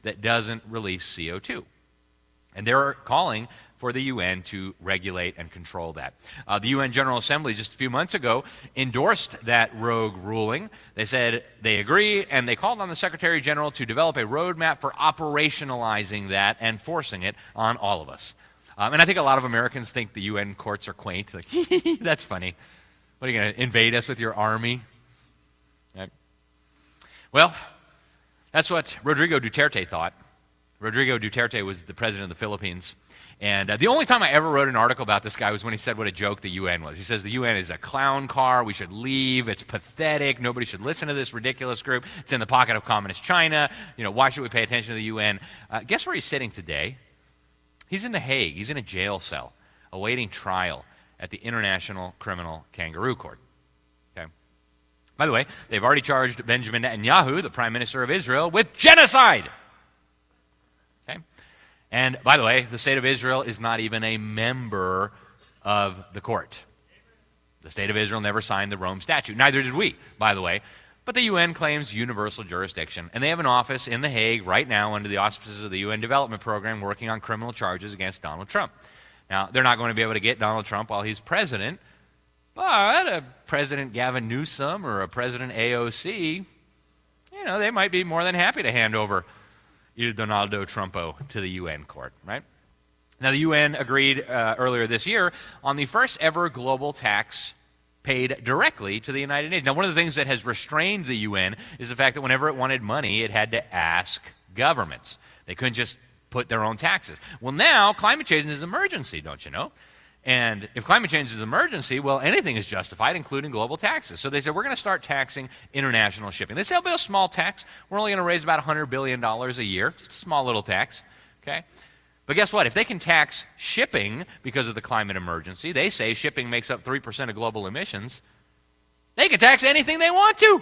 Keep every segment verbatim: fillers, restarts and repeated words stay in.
that doesn't release C O two. And they're calling for the U N to regulate and control that. Uh, the U N General Assembly just a few months ago endorsed that rogue ruling. They said they agree, and they called on the Secretary General to develop a roadmap for operationalizing that and forcing it on all of us. Um, and I think a lot of Americans think the U N courts are quaint. Like, that's funny. What, are you going to invade us with your army? Right. Well, that's what Rodrigo Duterte thought. Rodrigo Duterte was the president of the Philippines. And uh, the only time I ever wrote an article about this guy was when he said what a joke the U N was. He says the U N is a clown car. We should leave. It's pathetic. Nobody should listen to this ridiculous group. It's in the pocket of communist China. You know, why should we pay attention to the U N? Uh, guess where he's sitting today? He's in The Hague. He's in a jail cell awaiting trial at the International Criminal Kangaroo Court. Okay. By the way, they've already charged Benjamin Netanyahu, the Prime Minister of Israel, with genocide. And, by the way, the State of Israel is not even a member of the court. The State of Israel never signed the Rome Statute. Neither did we, by the way. But the U N claims universal jurisdiction. And they have an office in The Hague right now under the auspices of the U N Development Program working on criminal charges against Donald Trump. Now, they're not going to be able to get Donald Trump while he's president. But a President Gavin Newsom or a President A O C, you know, they might be more than happy to hand over Il Donaldo Trumpo to the U N court, right? Now, the U N agreed uh, earlier this year on the first ever global tax paid directly to the United Nations. Now, one of the things that has restrained the U N is the fact that whenever it wanted money, it had to ask governments. They couldn't just put their own taxes. Well, now, climate change is an emergency, don't you know? And if climate change is an emergency, well, anything is justified, including global taxes. So they said, we're going to start taxing international shipping. They said it'll be a small tax. We're only going to raise about one hundred billion dollars a year. Just a small little tax, okay? But guess what? If they can tax shipping because of the climate emergency, they say shipping makes up three percent of global emissions, they can tax anything they want to.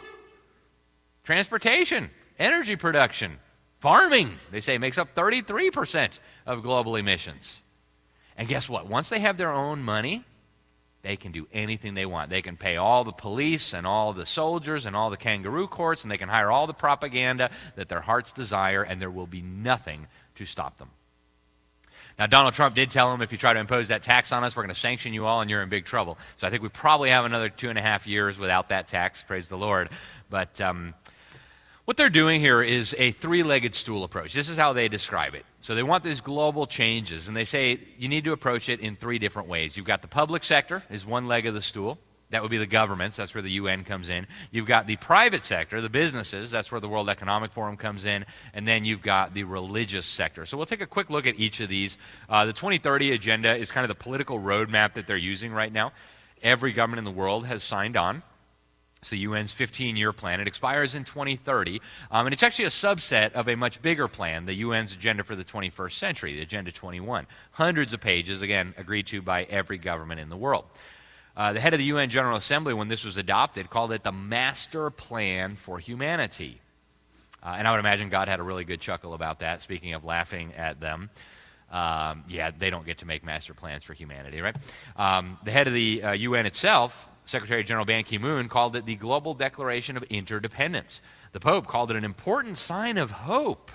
Transportation, energy production, farming, they say makes up thirty-three percent of global emissions. And guess what? Once they have their own money, they can do anything they want. They can pay all the police and all the soldiers and all the kangaroo courts, and they can hire all the propaganda that their hearts desire, and there will be nothing to stop them. Now, Donald Trump did tell them, if you try to impose that tax on us, we're going to sanction you all, and you're in big trouble. So I think we probably have another two and a half years without that tax, praise the Lord. But um, what they're doing here is a three-legged stool approach. This is how they describe it. So they want these global changes, and they say you need to approach it in three different ways. You've got the public sector is one leg of the stool. That would be the governments. That's where the U N comes in. You've got the private sector, the businesses. That's where the World Economic Forum comes in. And then you've got the religious sector. So we'll take a quick look at each of these. Uh, the twenty thirty agenda is kind of the political roadmap that they're using right now. Every government in the world has signed on. It's the U N's fifteen-year plan. It expires in twenty thirty, um, and it's actually a subset of a much bigger plan, the U N's Agenda for the twenty-first century, the Agenda twenty-one. Hundreds of pages, again, agreed to by every government in the world. Uh, the head of the U N General Assembly, when this was adopted, called it the Master Plan for Humanity. Uh, and I would imagine God had a really good chuckle about that, speaking of laughing at them. Um, yeah, they don't get to make master plans for humanity, right? Um, the head of the uh, U N itself, Secretary General Ban Ki-moon, called it the Global Declaration of Interdependence. The Pope called it an important sign of hope.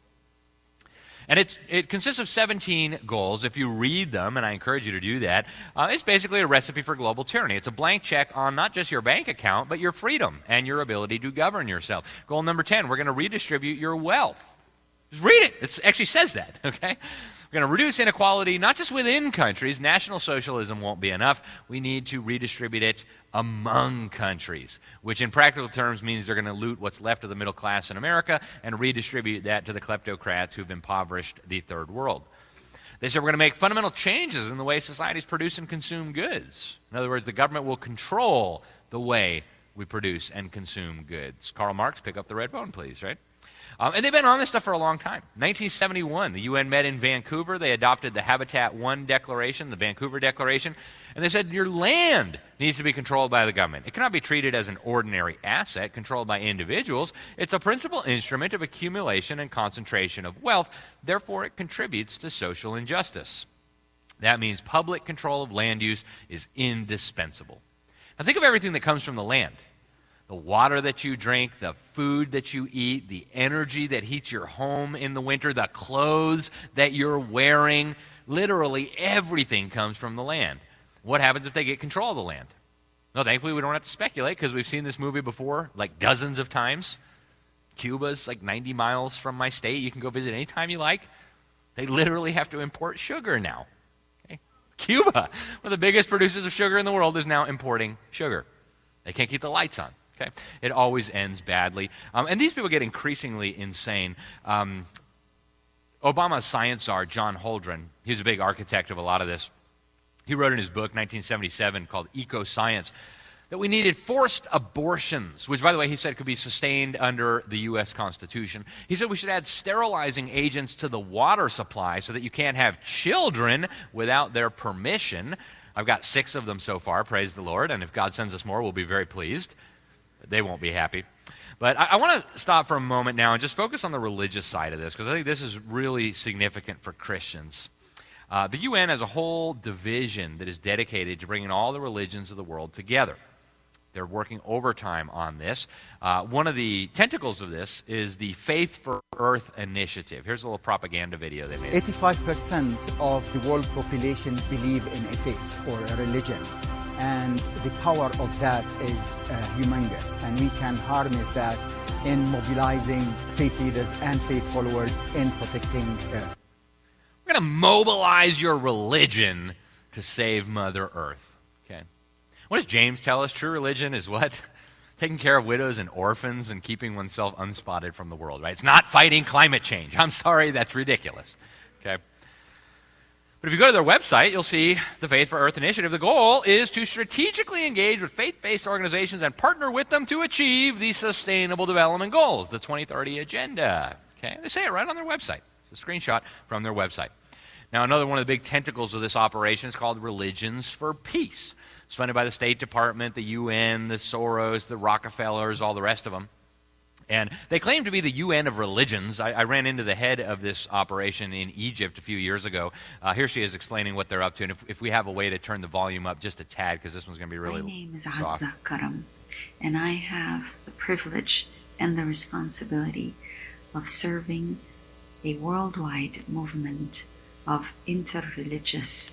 And it's, it consists of seventeen goals. If you read them, and I encourage you to do that, uh, it's basically a recipe for global tyranny. It's a blank check on not just your bank account, but your freedom and your ability to govern yourself. Goal number ten, we're going to redistribute your wealth. Just read it. It actually says that, okay? We're going to reduce inequality, not just within countries. National socialism won't be enough. We need to redistribute it among countries, which in practical terms means they're going to loot what's left of the middle class in America and redistribute that to the kleptocrats who've impoverished the third world. They said we're going to make fundamental changes in the way societies produce and consume goods. In other words, the government will control the way we produce and consume goods. Karl Marx, pick up the red bone, please, right? Um, and they've been on this stuff for a long time. nineteen seventy-one, the U N met in Vancouver. They adopted the Habitat one Declaration, the Vancouver Declaration, and they said your land needs to be controlled by the government. It cannot be treated as an ordinary asset controlled by individuals. It's a principal instrument of accumulation and concentration of wealth. Therefore, it contributes to social injustice. That means public control of land use is indispensable. Now think of everything that comes from the land. the water that you drink, the food that you eat, the energy that heats your home in the winter, the clothes that you're wearing. Literally everything comes from the land. What happens if they get control of the land? No, thankfully we don't have to speculate because we've seen this movie before, like dozens of times. Cuba's like ninety miles from my state. You can go visit anytime you like. They literally have to import sugar now. Okay? Cuba, one of the biggest producers of sugar in the world, is now importing sugar. They can't keep the lights on. Okay? It always ends badly. Um, and these people get increasingly insane. Um, Obama's science czar, John Holdren, he's a big architect of a lot of this. He wrote in his book, nineteen seventy-seven, called Eco-Science, that we needed forced abortions, which, by the way, he said could be sustained under the U S Constitution. He said we should add sterilizing agents to the water supply so that you can't have children without their permission. I've got six of them so far, praise the Lord, and if God sends us more, we'll be very pleased. They won't be happy. But I, I want to stop for a moment now and just focus on the religious side of this, because I think this is really significant for Christians. Uh, the U N has a whole division that is dedicated to bringing all the religions of the world together. They're working overtime on this. Uh, one of the tentacles of this is the Faith for Earth initiative. Here's a little propaganda video they made. eighty-five percent of the world population believe in a faith or a religion. And the power of that is uh, humongous. And we can harness that in mobilizing faith leaders and faith followers in protecting Earth. We're going to mobilize your religion to save Mother Earth. Okay. What does James tell us? True religion is what? Taking care of widows and orphans and keeping oneself unspotted from the world, right? It's not fighting climate change. I'm sorry, that's ridiculous. Okay. But if you go to their website, you'll see the Faith for Earth initiative. The goal is to strategically engage with faith-based organizations and partner with them to achieve the Sustainable Development Goals, the twenty thirty Agenda. Okay, they say it right on their website. It's a screenshot from their website. Now, another one of the big tentacles of this operation is called Religions for Peace. It's funded by the State Department, the U N, the Soros, the Rockefellers, all the rest of them. And they claim to be the U N of religions. I, I ran into the head of this operation in Egypt a few years ago. Uh, here she is explaining what they're up to. And if, if we have a way to turn the volume up just a tad, because this one's going to be really soft. My name is Azza Karam, and I have the privilege and the responsibility of serving a worldwide movement of interreligious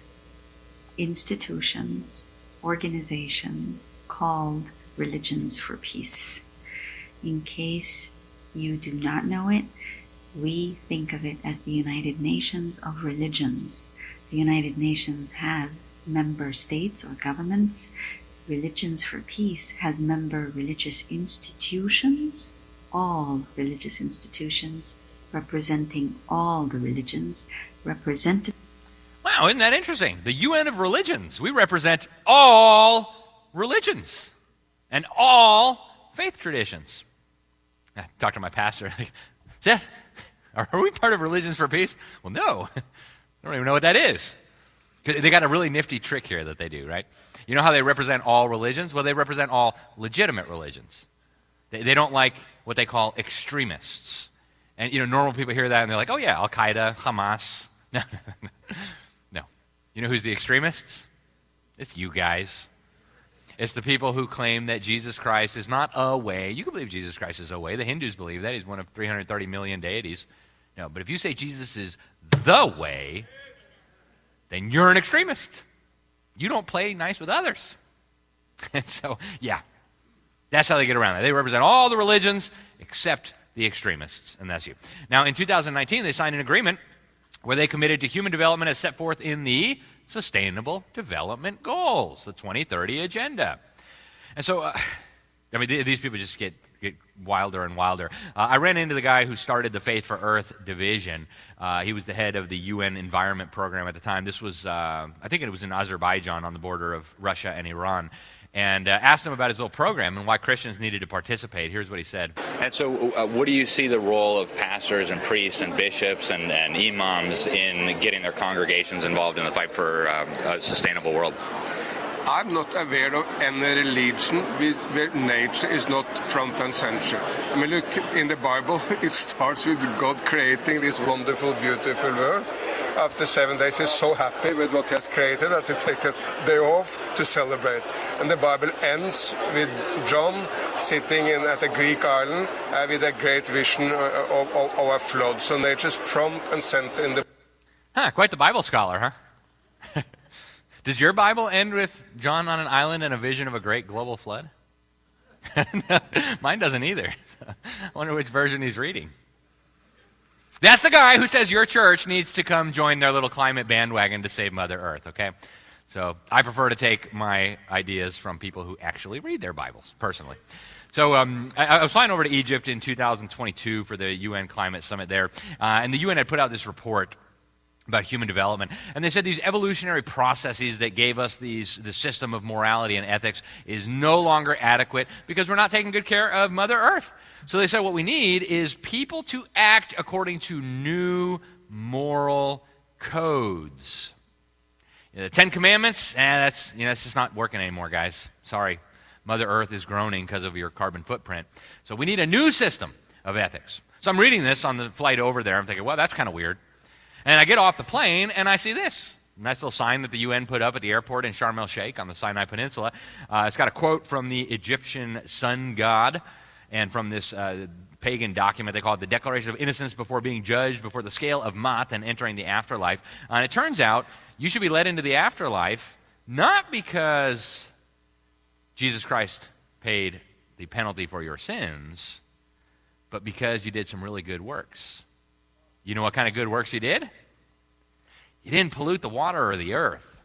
institutions, organizations called Religions for Peace. In case you do not know it, we think of it as the United Nations of Religions. The United Nations has member states or governments. Religions for Peace has member religious institutions, all religious institutions, representing all the religions, represented. Wow, isn't that interesting? The U N of religions. We represent all religions and all faith traditions. I talked to my pastor, like, Seth, are we part of Religions for Peace? Well, no. I don't even know what that is. They got a really nifty trick here that they do, right? You know how they represent all religions? Well, they represent all legitimate religions. They, they don't like what they call extremists. And, you know, normal people hear that and they're like, oh, yeah, Al-Qaeda, Hamas. No, no. You know who's the extremists? It's you guys. It's the people who claim that Jesus Christ is not a way. You can believe Jesus Christ is a way. The Hindus believe that. He's one of three hundred thirty million deities. No, but if you say Jesus is the way, then you're an extremist. You don't play nice with others. And so, yeah, that's how they get around that. They represent all the religions except the extremists, and that's you. Now, in two thousand nineteen, they signed an agreement where they committed to human development as set forth in the Sustainable Development Goals, the twenty thirty Agenda. And so, uh, I mean, th- these people just get, get wilder and wilder. Uh, I ran into the guy who started the Faith for Earth division. Uh, he was the head of the U N Environment Program at the time. This was, uh, I think it was in Azerbaijan on the border of Russia and Iran. And uh, asked him about his little program and why Christians needed to participate. Here's what he said. And so uh, what do you see the role of pastors and priests and bishops and, and imams in getting their congregations involved in the fight for uh, a sustainable world? I'm not aware of any religion where nature is not front and center. I mean, look, in the Bible, it starts with God creating this wonderful, beautiful world. After seven days, he's so happy with what he has created that he takes a day off to celebrate. And the Bible ends with John sitting in, at a Greek island uh, with a great vision of, of, of a flood. So nature's front and center in the... Huh, quite the Bible scholar, huh? Does your Bible end with John on an island and a vision of a great global flood? Mine doesn't either. I wonder which version he's reading. That's the guy who says your church needs to come join their little climate bandwagon to save Mother Earth, okay? So I prefer to take my ideas from people who actually read their Bibles, personally. So um, I, I was flying over to Egypt in two thousand twenty-two for the U N Climate Summit there, uh, and the U N had put out this report about human development, and they said these evolutionary processes that gave us these the system of morality and ethics is no longer adequate because we're not taking good care of Mother Earth. So they said what we need is people to act according to new moral codes. You know, the Ten Commandments, eh, that's you know, that's just not working anymore, guys. Sorry, Mother Earth is groaning because of your carbon footprint. So we need a new system of ethics. So I'm reading this on the flight over there. I'm thinking, well, that's kind of weird. And I get off the plane, and I see this. Nice little sign that the U N put up at the airport in Sharm el-Sheikh on the Sinai Peninsula. Uh, it's got a quote from the Egyptian sun god, and from this uh, pagan document, they call it the Declaration of Innocence Before Being Judged, Before the Scale of Mat and Entering the Afterlife. Uh, and it turns out you should be led into the afterlife not because Jesus Christ paid the penalty for your sins, but because you did some really good works. You know what kind of good works you did? You didn't pollute the water or the earth.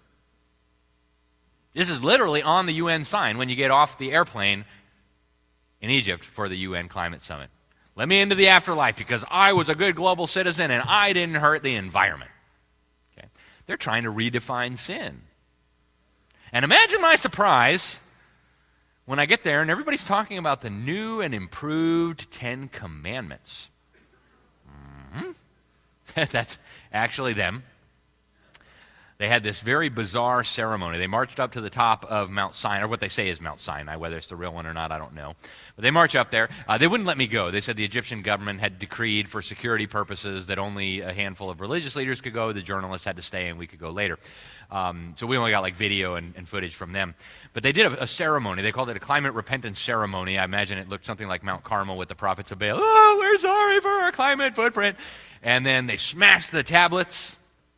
This is literally on the U N sign when you get off the airplane in Egypt for the U N Climate Summit. Let me into the afterlife because I was a good global citizen and I didn't hurt the environment. Okay? They're trying to redefine sin. And imagine my surprise when I get there and everybody's talking about the new and improved Ten Commandments. Mm-hmm. That's actually them. They had this very bizarre ceremony. They marched up to the top of Mount Sinai, or what they say is Mount Sinai. Whether it's the real one or not, I don't know. But they march up there. Uh, they wouldn't let me go. They said the Egyptian government had decreed for security purposes that only a handful of religious leaders could go. The journalists had to stay, and we could go later. Um, so we only got like video and, and footage from them. But they did a, a ceremony. They called it a climate repentance ceremony. I imagine it looked something like Mount Carmel with the prophets of Baal. Oh, we're sorry for our climate footprint. And then they smashed the tablets.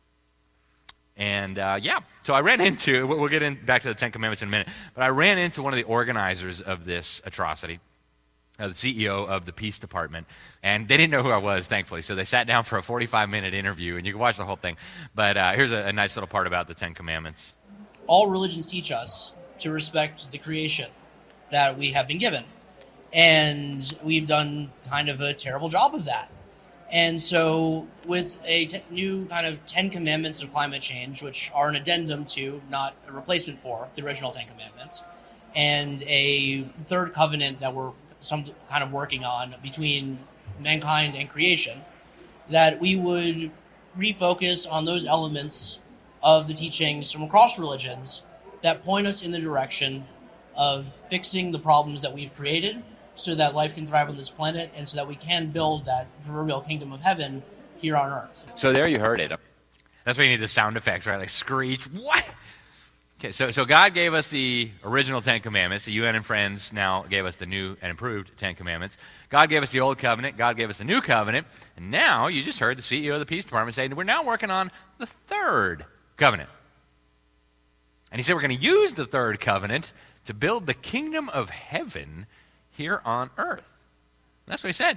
And, uh, yeah, so I ran into, we'll get in, back to the Ten Commandments in a minute, but I ran into one of the organizers of this atrocity, uh, the C E O of the Peace Department, and they didn't know who I was, thankfully, so they sat down for a forty-five minute interview, and you can watch the whole thing. But uh, here's a, a nice little part about the Ten Commandments. All religions teach us to respect the creation that we have been given, and we've done kind of a terrible job of that. And so with a t- new kind of Ten Commandments of climate change, which are an addendum to, not a replacement for, the original Ten Commandments, and a third covenant that we're some kind of working on between mankind and creation, that we would refocus on those elements of the teachings from across religions that point us in the direction of fixing the problems that we've created, so that life can thrive on this planet and so that we can build that proverbial kingdom of heaven here on earth. So there you heard it. That's why you need the sound effects, right? Like screech. What? Okay, so, so God gave us the original Ten Commandments. The U N and Friends now gave us the new and improved Ten Commandments. God gave us the Old Covenant. God gave us the New Covenant. And now you just heard the C E O of the Peace Department say, we're now working on the third covenant. And he said we're going to use the third covenant to build the kingdom of heaven here on earth. That's what he said.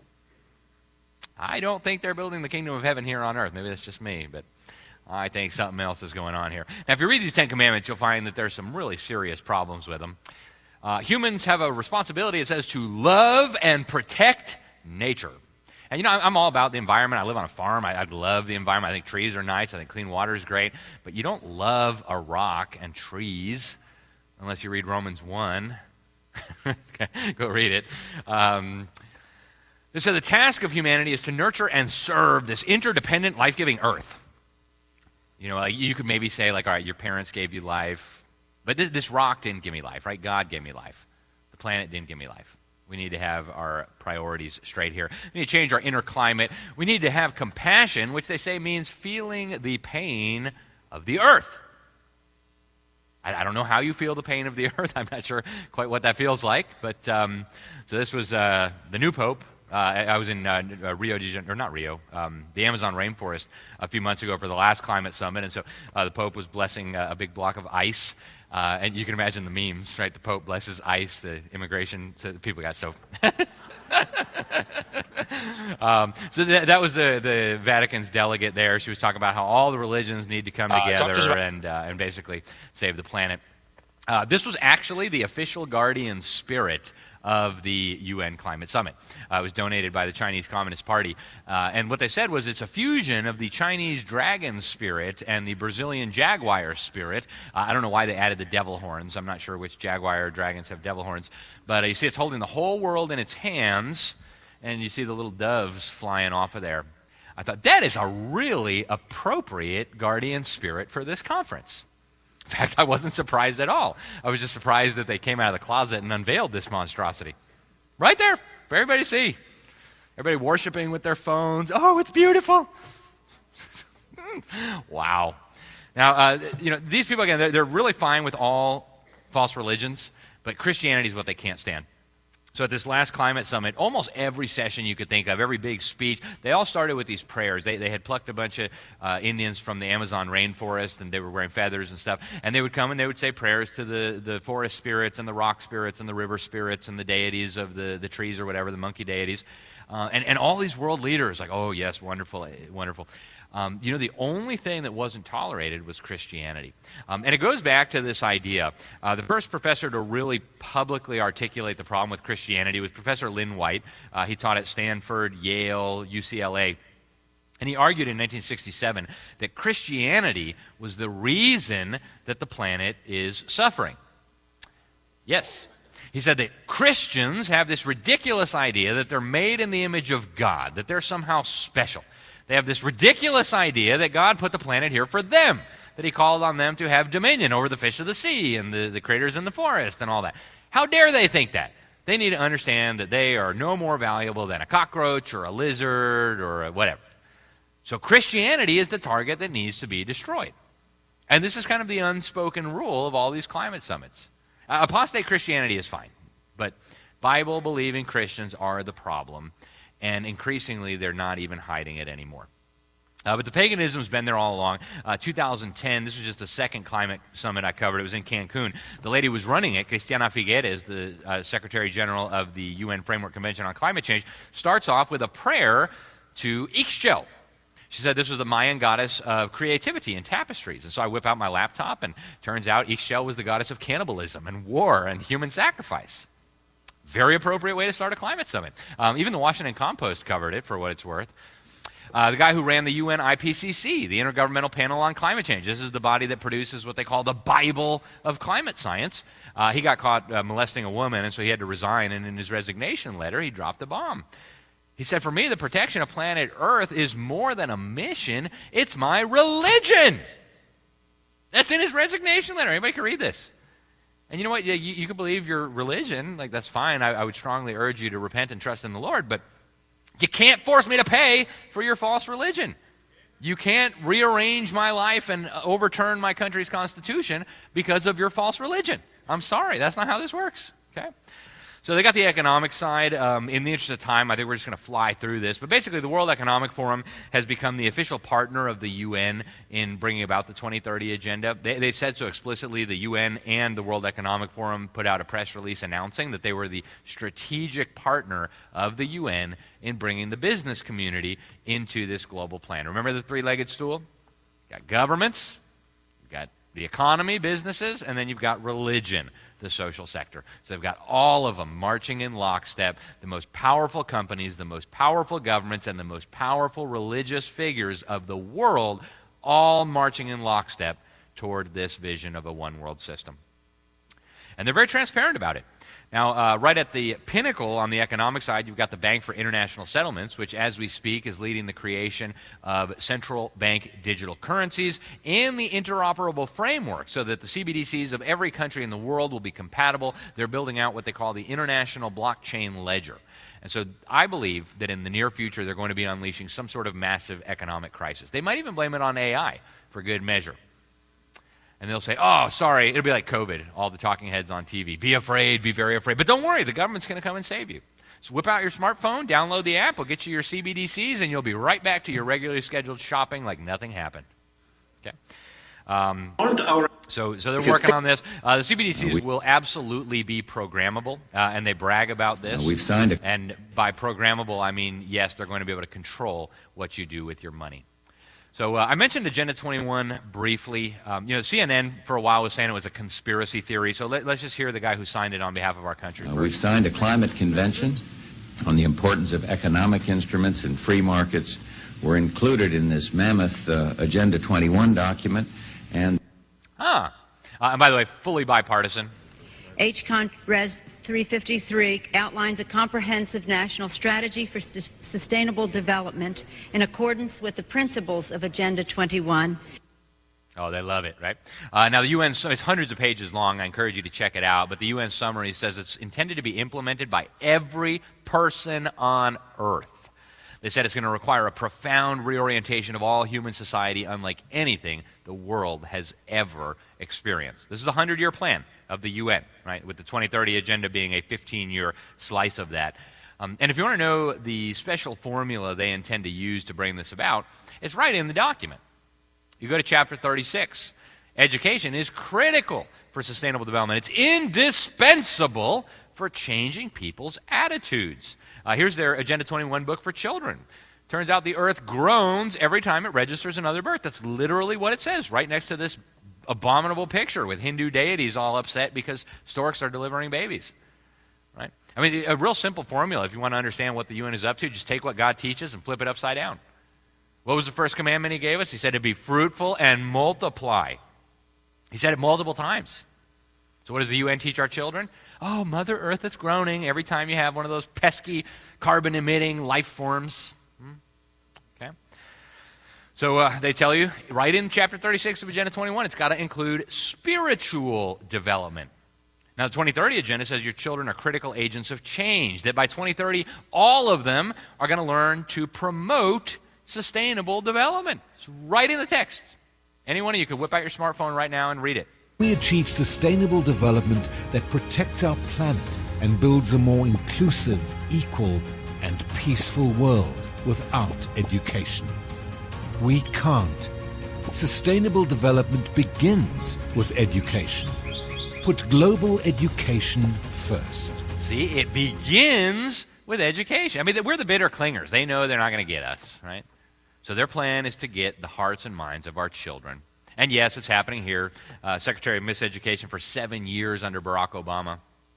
I don't think they're building the kingdom of heaven here on earth. Maybe that's just me, but I think something else is going on here. Now, if you read these Ten Commandments, you'll find that there's some really serious problems with them. Uh, humans have a responsibility, it says, to love and protect nature. And, you know, I'm all about the environment. I live on a farm. I, I love the environment. I think trees are nice. I think clean water is great. But you don't love a rock and trees unless you read Romans one. Okay, go read it. Um, so the task of humanity is to nurture and serve this interdependent, life-giving earth. You know, like you could maybe say, like, all right, your parents gave you life, But this, this rock didn't give me life, right? God gave me life. The planet didn't give me life. We need to have our priorities straight here. We need to change our inner climate. We need to have compassion, which they say means feeling the pain of the earth. I, I don't know how you feel the pain of the earth. I'm not sure quite what that feels like. But um, so this was uh, the new Pope. Uh, I, I was in uh, Rio de Janeiro, or not Rio, um, the Amazon rainforest a few months ago for the last climate summit. And so uh, the Pope was blessing uh, a big block of ice. Uh, and you can imagine the memes, right? The Pope blesses ice, the immigration, so people got so... um, so th- that was the, the Vatican's delegate there. She was talking about how all the religions need to come together uh, and, uh, and basically save the planet. Uh, this was actually the official guardian spirit of the U N Climate Summit. Uh, it was donated by the Chinese Communist Party. Uh, and what they said was it's a fusion of the Chinese dragon spirit and the Brazilian jaguar spirit. Uh, I don't know why they added the devil horns. I'm not sure which jaguar or dragons have devil horns. But uh, you see it's holding the whole world in its hands, and you see the little doves flying off of there. I thought, that is a really appropriate guardian spirit for this conference. In fact, I wasn't surprised at all. I was just surprised that they came out of the closet and unveiled this monstrosity. Right there for everybody to see. Everybody worshiping with their phones. Oh, it's beautiful. Wow. Now, uh, you know, these people, again, they're, they're really fine with all false religions, but Christianity is what they can't stand. So at this last climate summit, almost every session you could think of, every big speech, they all started with these prayers. They, they had plucked a bunch of uh, Indians from the Amazon rainforest, and they were wearing feathers and stuff. And they would come and they would say prayers to the, the forest spirits and the rock spirits and the river spirits and the deities of the, the trees or whatever, the monkey deities. Uh, and, and all these world leaders, like, oh, yes, wonderful, wonderful. Um, you know, the only thing that wasn't tolerated was Christianity. Um, and it goes back to this idea. Uh, the first professor to really publicly articulate the problem with Christianity was Professor Lynn White. Uh, he taught at Stanford, Yale, U C L A. And he argued in nineteen sixty-seven that Christianity was the reason that the planet is suffering. Yes. He said that Christians have this ridiculous idea that they're made in the image of God, that they're somehow special. They have this ridiculous idea that God put the planet here for them, that he called on them to have dominion over the fish of the sea and the, the critters in the forest and all that. How dare they think that? They need to understand that they are no more valuable than a cockroach or a lizard or a whatever. So Christianity is the target that needs to be destroyed. And this is kind of the unspoken rule of all these climate summits. Uh, apostate Christianity is fine, but Bible-believing Christians are the problem. And increasingly, they're not even hiding it anymore. Uh, but the paganism's been there all along. Uh, two thousand ten, this was just the second climate summit I covered. It was in Cancun. The lady who was running it, Cristiana Figueres, the uh, Secretary General of the U N Framework Convention on Climate Change, starts off with a prayer to Ixchel. She said this was the Mayan goddess of creativity and tapestries. And so I whip out my laptop, and turns out Ixchel was the goddess of cannibalism and war and human sacrifice. Very appropriate way to start a climate summit. Um, even the Washington Compost covered it, for what it's worth. Uh, the guy who ran the U N I P C C, the Intergovernmental Panel on Climate Change, this is the body that produces what they call the Bible of climate science. Uh, he got caught uh, molesting a woman, and so he had to resign, and in his resignation letter, he dropped a bomb. He said, for me, the protection of planet Earth is more than a mission, it's my religion. That's in his resignation letter. Anybody can read this. And you know what? You, you can believe your religion. Like, that's fine. I, I would strongly urge you to repent and trust in the Lord. But you can't force me to pay for your false religion. You can't rearrange my life and overturn my country's constitution because of your false religion. I'm sorry. That's not how this works. Okay? So they got the economic side. Um, in the interest of time, I think we're just going to fly through this. But basically, the World Economic Forum has become the official partner of the U N in bringing about the twenty thirty agenda. They, they said so explicitly. The U N and the World Economic Forum put out a press release announcing that they were the strategic partner of the U N in bringing the business community into this global plan. Remember the three-legged stool? You've got governments, you've got the economy, businesses, and then you've got religion, the social sector. So they've got all of them marching in lockstep, the most powerful companies, the most powerful governments, and the most powerful religious figures of the world, all marching in lockstep toward this vision of a one-world system. And they're very transparent about it. Now, uh, right at the pinnacle on the economic side, you've got the Bank for International Settlements, which, as we speak, is leading the creation of central bank digital currencies and the interoperable framework so that the C B D Cs of every country in the world will be compatible. They're building out what they call the International Blockchain Ledger. And so I believe that in the near future, they're going to be unleashing some sort of massive economic crisis. They might even blame it on A I for good measure. And they'll say, oh, sorry, it'll be like COVID, all the talking heads on T V. Be afraid, be very afraid. But don't worry, the government's going to come and save you. So whip out your smartphone, download the app, we'll get you your C B D Cs, and you'll be right back to your regularly scheduled shopping like nothing happened. Okay. Um, so, so they're working on this. Uh, the C B D Cs will absolutely be programmable, uh, and they brag about this. We've signed a- And by programmable, I mean, yes, they're going to be able to control what you do with your money. So uh, I mentioned Agenda twenty-one briefly. Um, you know, C N N for a while was saying it was a conspiracy theory. So let, let's just hear the guy who signed it on behalf of our country. Uh, we've signed a climate convention on the importance of economic instruments and free markets. We're included in this mammoth uh, Agenda twenty-one document. And ah, uh, and by the way, fully bipartisan. H Con Res three fifty-three outlines a comprehensive national strategy for st- sustainable development in accordance with the principles of Agenda twenty-one. Oh, they love it, right? Uh, now, the U N, it's hundreds of pages long. I encourage you to check it out. But the U N summary says it's intended to be implemented by every person on Earth. They said it's going to require a profound reorientation of all human society unlike anything the world has ever experienced. This is a hundred-year plan of the U N, right, with the twenty thirty agenda being a fifteen-year slice of that. Um, and if you want to know the special formula they intend to use to bring this about, it's right in the document. You go to chapter thirty-six. Education is critical for sustainable development. It's indispensable for changing people's attitudes. Uh, here's their Agenda twenty-one book for children. Turns out the earth groans every time it registers another birth. That's literally what it says right next to this abominable picture with Hindu deities all upset because storks are delivering babies. Right? I mean, a real simple formula if you want to understand what the U N is up to, just take what God teaches and flip it upside down. What was the first commandment he gave us? He said to be fruitful and multiply. He said it multiple times. So what does the U N teach our children? Oh, Mother Earth is groaning every time you have one of those pesky carbon-emitting life forms. Hmm? Okay. So uh, they tell you, right in chapter thirty-six of Agenda twenty-one, it's got to include spiritual development. Now, the twenty thirty agenda says your children are critical agents of change, that by twenty thirty, all of them are going to learn to promote sustainable development. It's right in the text. Any one of you could whip out your smartphone right now and read it. We achieve sustainable development that protects our planet and builds a more inclusive, equal, and peaceful world without education. We can't. Sustainable development begins with education. Put global education first. See, it begins with education. I mean, we're the bitter clingers. They know they're not going to get us, right? So their plan is to get the hearts and minds of our children. And yes, it's happening here. Uh, Secretary of Miseducation for seven years under Barack Obama.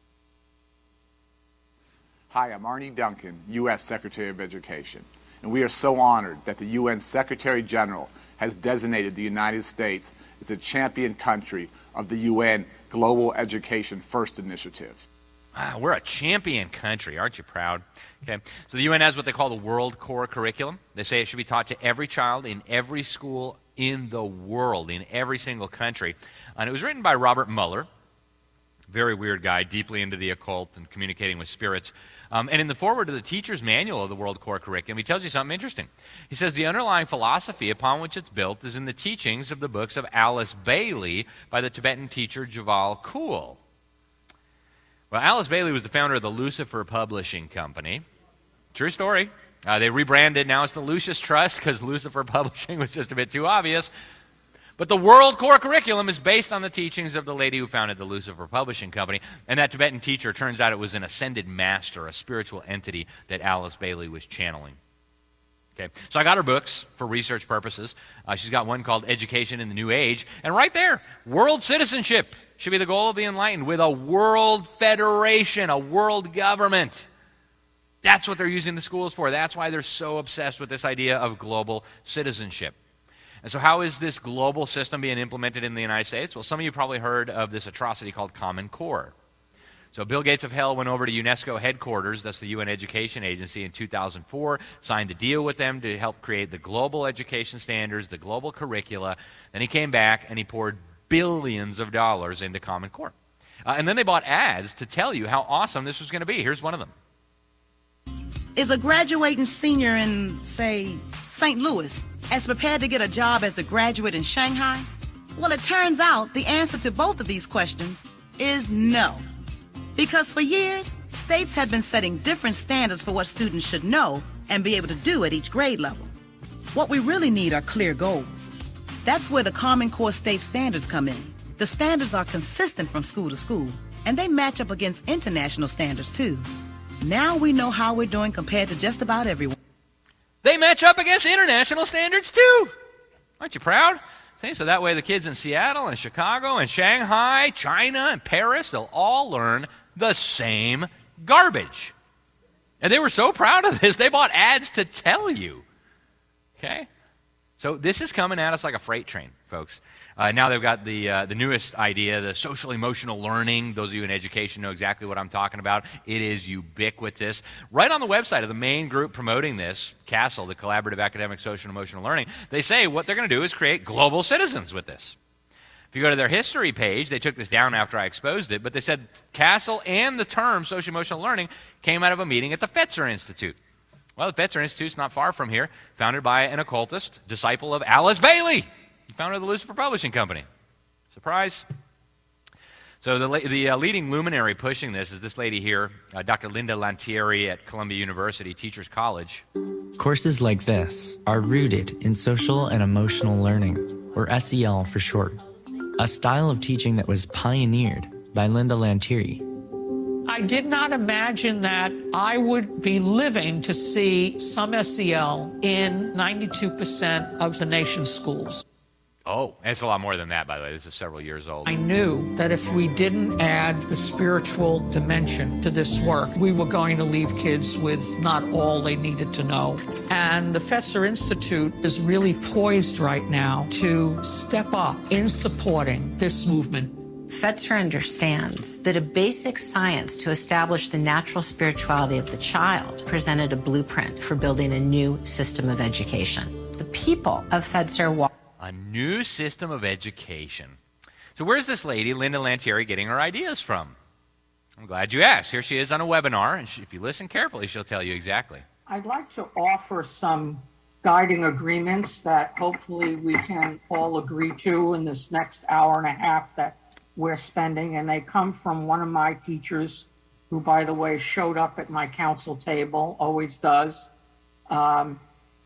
Hi, I'm Arne Duncan, U S Secretary of Education. And we are so honored that the U N Secretary General has designated the United States as a champion country of the U N Global Education First Initiative. Wow, we're a champion country. Aren't you proud? Okay. So the U N has what they call the World Core Curriculum. They say it should be taught to every child in every school in the world, in every single country. And it was written by Robert Mueller, very weird guy, deeply into the occult and communicating with spirits. Um, and in the foreword to the teacher's manual of the World Core Curriculum, he tells you something interesting. He says the underlying philosophy upon which it's built is in the teachings of the books of Alice Bailey by the Tibetan teacher Djwhal Khul. Well, Alice Bailey was the founder of the Lucifer Publishing Company. True story. Uh, they rebranded. Now it's the Lucius Trust because Lucifer Publishing was just a bit too obvious. But the World Core Curriculum is based on the teachings of the lady who founded the Lucifer Publishing Company. And that Tibetan teacher, turns out it was an ascended master, a spiritual entity that Alice Bailey was channeling. Okay, so I got her books for research purposes. Uh, she's got one called Education in the New Age. And right there, world citizenship should be the goal of the enlightened with a world federation, a world government. That's what they're using the schools for. That's why they're so obsessed with this idea of global citizenship. And so how is this global system being implemented in the United States? Well, some of you probably heard of this atrocity called Common Core. So Bill Gates of Hell went over to UNESCO headquarters, that's the U N Education Agency, in two thousand four, signed a deal with them to help create the global education standards, the global curricula. Then he came back and he poured billions of dollars into Common Core. Uh, and then they bought ads to tell you how awesome this was going to be. Here's one of them. Is a graduating senior in, say, Saint Louis as prepared to get a job as the graduate in Shanghai? Well, it turns out the answer to both of these questions is no. Because for years, states have been setting different standards for what students should know and be able to do at each grade level. What we really need are clear goals. That's where the Common Core state standards come in. The standards are consistent from school to school, and they match up against international standards too. Now we know how we're doing compared to just about everyone. They match up against international standards too. Aren't you proud? See, so that way the kids in Seattle and Chicago and Shanghai, China and Paris, they'll all learn the same garbage. And they were so proud of this, they bought ads to tell you. Okay? So this is coming at us like a freight train, folks. Uh, now they've got the uh, the newest idea, the social-emotional learning. Those of you in education know exactly what I'm talking about. It is ubiquitous. Right on the website of the main group promoting this, CASEL, the Collaborative Academic Social and Emotional Learning, they say what they're going to do is create global citizens with this. If you go to their history page, they took this down after I exposed it, but they said CASEL and the term social-emotional learning came out of a meeting at the Fetzer Institute. Well, the Fetzer Institute's not far from here, founded by an occultist, disciple of Alice Bailey, founder of the Lucifer Publishing Company. Surprise. So the, the uh, leading luminary pushing this is this lady here, uh, Doctor Linda Lantieri at Columbia University Teachers College. Courses like this are rooted in social and emotional learning, or S E L for short, a style of teaching that was pioneered by Linda Lantieri. I did not imagine that I would be living to see some S E L in ninety-two percent of the nation's schools. Oh, and it's a lot more than that, by the way. This is several years old. I knew that if we didn't add the spiritual dimension to this work, we were going to leave kids with not all they needed to know. And the Fetzer Institute is really poised right now to step up in supporting this movement. Fetzer understands that a basic science to establish the natural spirituality of the child presented a blueprint for building a new system of education. The people of Fetzer walk A new system of education. So where's this lady, Linda Lantieri, getting her ideas from? I'm glad you asked. Here she is on a webinar, and she, if you listen carefully, she'll tell you exactly. I'd like to offer some guiding agreements that hopefully we can all agree to in this next hour and a half that we're spending, and they come from one of my teachers who, by the way, showed up at my council table, always does. Um,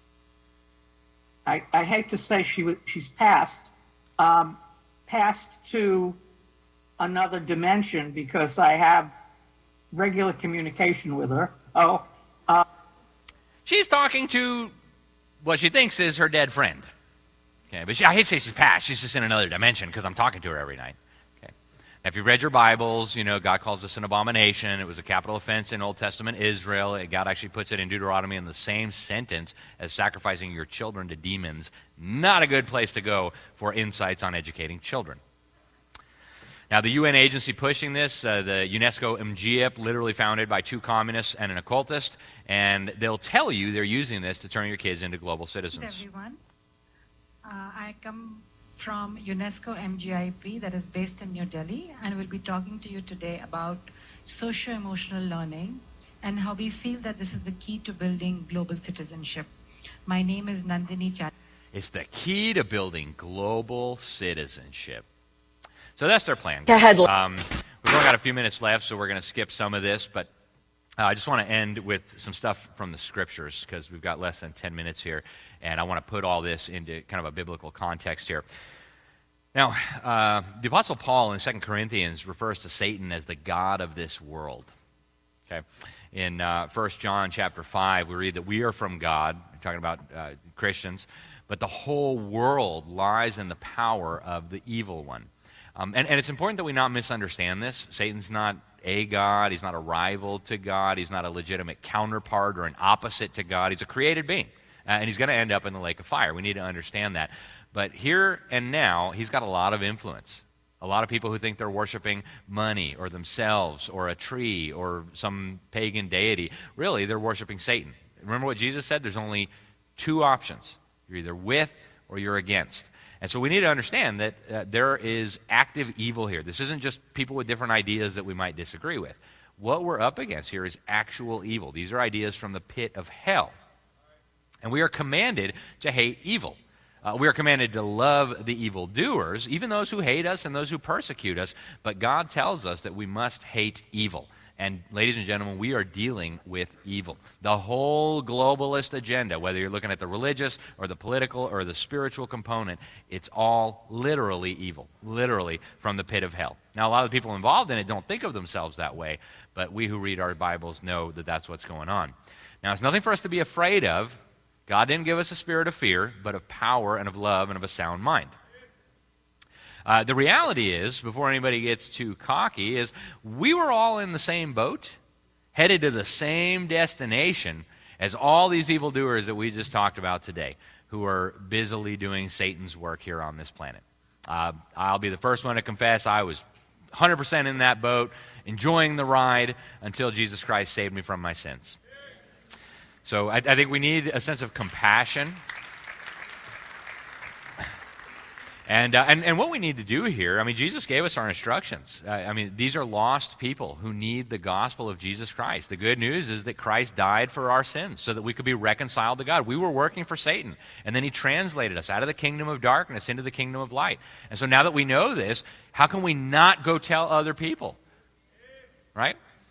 I, I hate to say she she's passed, um, passed to another dimension because I have regular communication with her. Oh, uh, she's talking to what she thinks is her dead friend. Okay, but she, I hate to say she's passed. She's just in another dimension because I'm talking to her every night. Okay, now if you've read your Bibles, you know God calls this an abomination. It was a capital offense in Old Testament Israel. God actually puts it in Deuteronomy in the same sentence as sacrificing your children to demons. Not a good place to go for insights on educating children. Now, the U N agency pushing this, uh, the UNESCO M G I P, literally founded by two communists and an occultist, and they'll tell you they're using this to turn your kids into global citizens. Thanks, everyone. Uh, I come from UNESCO M G I P that is based in New Delhi, and we'll be talking to you today about socio-emotional learning and how we feel that this is the key to building global citizenship. My name is Nandini Chat. It's the key to building global citizenship. So that's their plan. Go ahead. Um, we've only got a few minutes left, so we're going to skip some of this, but uh, I just want to end with some stuff from the scriptures because we've got less than ten minutes here, and I want to put all this into kind of a biblical context here. Now, uh, the Apostle Paul in Second Corinthians refers to Satan as the god of this world. Okay, in uh, First John chapter five, we read that we are from God. We're talking about uh, Christians, but the whole world lies in the power of the evil one. Um, and, and it's important that we not misunderstand this. Satan's not a god. He's not a rival to God. He's not a legitimate counterpart or an opposite to God. He's a created being, uh, and he's going to end up in the lake of fire. We need to understand that. But here and now, he's got a lot of influence, a A lot of people who think they're worshiping money or themselves or a tree or some pagan deity, really they're worshiping Satan. Remember what Jesus said? There's only two options. You're either with or you're against. And so we need to understand that uh, there is active evil here. This isn't just people with different ideas that we might disagree with. What we're up against here is actual evil. These are ideas from the pit of hell. And we are commanded to hate evil. Uh, we are commanded to love the evildoers, even those who hate us and those who persecute us. But God tells us that we must hate evil. And ladies and gentlemen, we are dealing with evil. The whole globalist agenda, whether you're looking at the religious or the political or the spiritual component, it's all literally evil, literally from the pit of hell. Now, a lot of the people involved in it don't think of themselves that way, but we who read our Bibles know that that's what's going on. Now, it's nothing for us to be afraid of. God didn't give us a spirit of fear, but of power and of love and of a sound mind. Uh, the reality is, before anybody gets too cocky, is we were all in the same boat, headed to the same destination as all these evildoers that we just talked about today, who are busily doing Satan's work here on this planet. Uh, I'll be the first one to confess I was one hundred percent in that boat, enjoying the ride until Jesus Christ saved me from my sins. So I, I think we need a sense of compassion. And, uh, and and what we need to do here, I mean, Jesus gave us our instructions. Uh, I mean, these are lost people who need the gospel of Jesus Christ. The good news is that Christ died for our sins so that we could be reconciled to God. We were working for Satan, and then he translated us out of the kingdom of darkness into the kingdom of light. And so now that we know this, how can we not go tell other people? Right?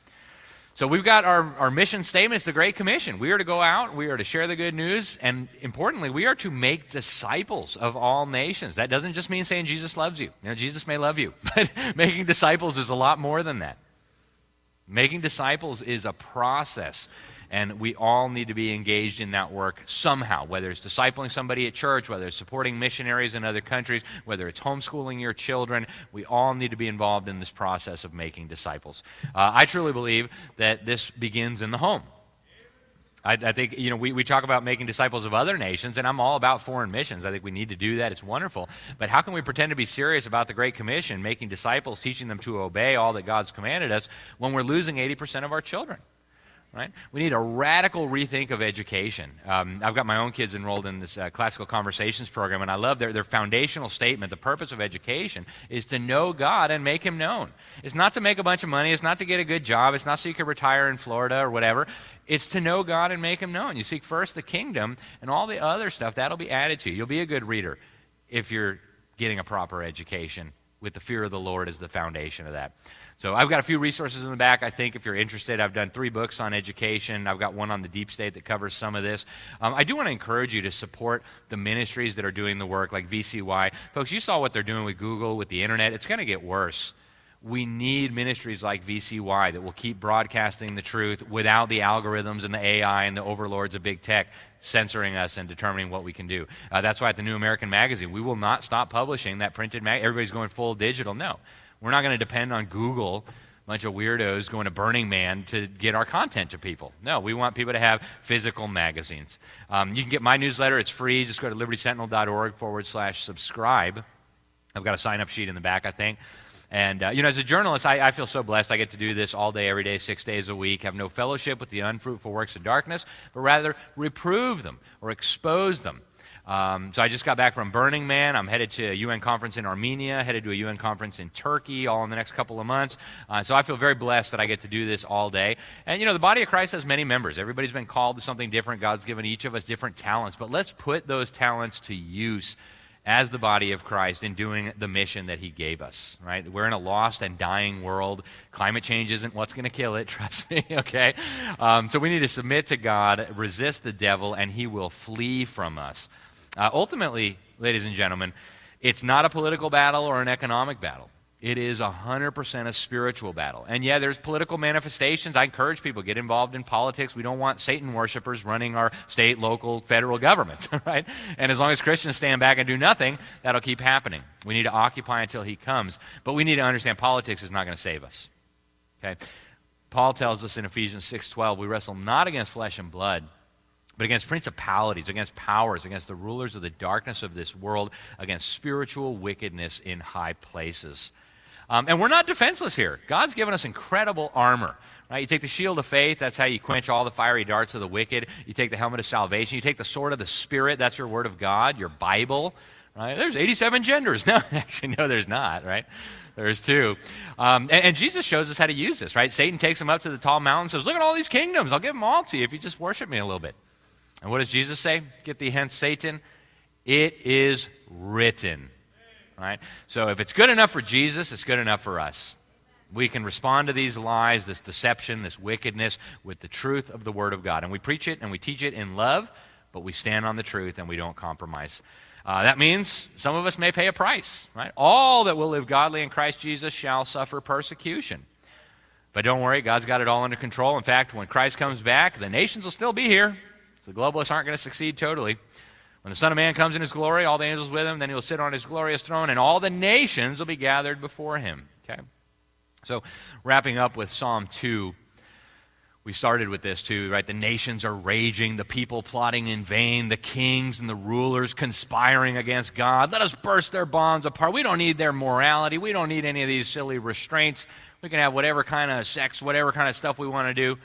So we've got our, our mission statement. It's the Great Commission. We are to go out, we are to share the good news, and importantly, we are to make disciples of all nations. That doesn't just mean saying Jesus loves you. You know, Jesus may love you, but making disciples is a lot more than that. Making disciples is a process, and we all need to be engaged in that work somehow, whether it's discipling somebody at church, whether it's supporting missionaries in other countries, whether it's homeschooling your children. We all need to be involved in this process of making disciples. Uh, I truly believe that this begins in the home. I, I think, you know, we, we talk about making disciples of other nations, and I'm all about foreign missions. I think we need to do that. It's wonderful. But how can we pretend to be serious about the Great Commission, making disciples, teaching them to obey all that God's commanded us, when we're losing eighty percent of our children? Right? We need a radical rethink of education. Um, I've got my own kids enrolled in this uh, Classical Conversations program, and I love their, their foundational statement. The purpose of education is to know God and make him known. It's not to make a bunch of money. It's not to get a good job. It's not so you can retire in Florida or whatever. It's to know God and make him known. You seek first the kingdom, and all the other stuff, that'll be added to you. You'll be a good reader if you're getting a proper education with the fear of the Lord as the foundation of that. So I've got a few resources in the back, I think, if you're interested. I've done three books on education. I've got one on the deep state that covers some of this. Um, I do want to encourage you to support the ministries that are doing the work, like V C Y. Folks, you saw what they're doing with Google, with the internet. It's going to get worse. We need ministries like V C Y that will keep broadcasting the truth without the algorithms and the A I and the overlords of big tech censoring us and determining what we can do. Uh, that's why at the New American Magazine, we will not stop publishing that printed mag. Everybody's going full digital. No. We're not going to depend on Google, a bunch of weirdos going to Burning Man to get our content to people. No, we want people to have physical magazines. Um, you can get my newsletter. It's free. Just go to libertysentinel.org forward slash subscribe. I've got a sign-up sheet in the back, I think. And, uh, you know, as a journalist, I, I feel so blessed. I get to do this all day, every day, six days a week, have no fellowship with the unfruitful works of darkness, but rather reprove them or expose them. Um, so I just got back from Burning Man. I'm headed to a U N conference in Armenia, headed to a U N conference in Turkey, all in the next couple of months. Uh, so I feel very blessed that I get to do this all day. And, you know, the body of Christ has many members. Everybody's been called to something different. God's given each of us different talents. But let's put those talents to use as the body of Christ in doing the mission that he gave us, right? We're in a lost and dying world. Climate change isn't what's going to kill it, trust me, okay? Um, so we need to submit to God, resist the devil, and he will flee from us. Uh, ultimately, ladies and gentlemen, it's not a political battle or an economic battle. It is one hundred percent a spiritual battle. And yeah, there's political manifestations. I encourage people to get involved in politics. We don't want Satan worshipers running our state, local, federal governments, right? And as long as Christians stand back and do nothing, that'll keep happening. We need to occupy until he comes. But we need to understand politics is not going to save us, okay? Paul tells us in Ephesians six twelve, we wrestle not against flesh and blood, but against principalities, against powers, against the rulers of the darkness of this world, against spiritual wickedness in high places. Um, and we're not defenseless here. God's given us incredible armor. Right? You take the shield of faith, that's how you quench all the fiery darts of the wicked. You take the helmet of salvation. You take the sword of the Spirit, that's your word of God, your Bible. Right? There's eighty-seven genders. No, actually, no, there's not, right? There's two. Um, and, and Jesus shows us how to use this, right? Satan takes him up to the tall mountain and says, look at all these kingdoms. I'll give them all to you if you just worship me a little bit. And what does Jesus say? Get thee hence, Satan. It is written. Right? So if it's good enough for Jesus, it's good enough for us. We can respond to these lies, this deception, this wickedness with the truth of the Word of God. And we preach it and we teach it in love, but we stand on the truth and we don't compromise. Uh, that means some of us may pay a price, right? All that will live godly in Christ Jesus shall suffer persecution. But don't worry, God's got it all under control. In fact, when Christ comes back, the nations will still be here. The globalists aren't going to succeed totally. When the Son of Man comes in his glory, all the angels with him, then he'll sit on his glorious throne, and all the nations will be gathered before him. Okay? So, wrapping up with Psalm two, we started with this too, right? The nations are raging, the people plotting in vain, the kings and the rulers conspiring against God. Let us burst their bonds apart. We don't need their morality. We don't need any of these silly restraints. We can have whatever kind of sex, whatever kind of stuff we want to do.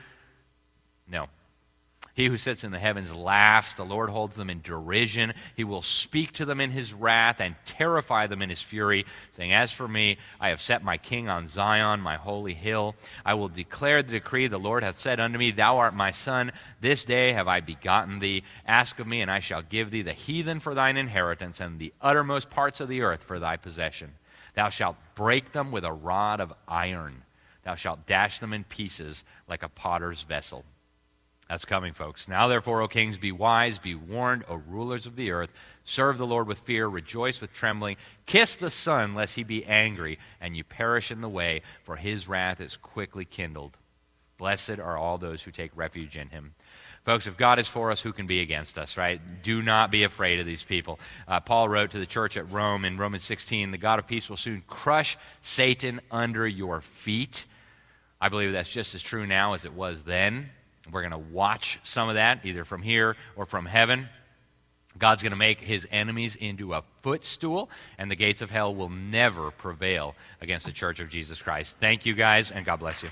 No. He who sits in the heavens laughs. The Lord holds them in derision. He will speak to them in his wrath and terrify them in his fury, saying, as for me, I have set my king on Zion, my holy hill. I will declare the decree. The Lord hath said unto me, thou art my son. This day have I begotten thee. Ask of me, and I shall give thee the heathen for thine inheritance, and the uttermost parts of the earth for thy possession. Thou shalt break them with a rod of iron. Thou shalt dash them in pieces like a potter's vessel. That's coming, folks. Now, therefore, O kings, be wise, be warned, O rulers of the earth. Serve the Lord with fear, rejoice with trembling. Kiss the Son, lest he be angry, and you perish in the way, for his wrath is quickly kindled. Blessed are all those who take refuge in him. Folks, if God is for us, who can be against us, right? Do not be afraid of these people. Uh, Paul wrote to the church at Rome in Romans sixteen, the God of peace will soon crush Satan under your feet. I believe that's just as true now as it was then. We're going to watch some of that, either from here or from heaven. God's going to make his enemies into a footstool, and the gates of hell will never prevail against the Church of Jesus Christ. Thank you, guys, and God bless you.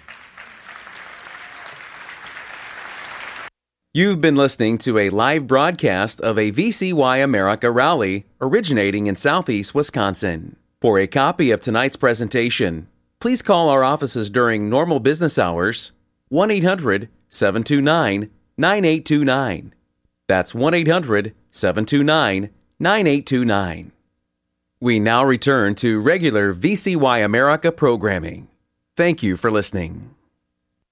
You've been listening to a live broadcast of a V C Y America rally originating in Southeast Wisconsin. For a copy of tonight's presentation, please call our offices during normal business hours, one eight hundred seven two nine nine eight two nine. That's one eight hundred seven two nine nine eight two nine. We now return to regular V C Y America programming. Thank you for listening.